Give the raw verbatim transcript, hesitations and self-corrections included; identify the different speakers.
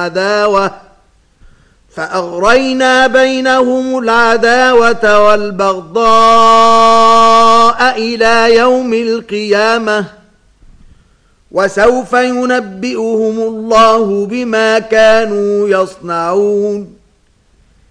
Speaker 1: العداوة فأغرينا بينهم العداوة والبغضاء إلى يوم القيامة وسوف ينبئهم الله بما كانوا يصنعون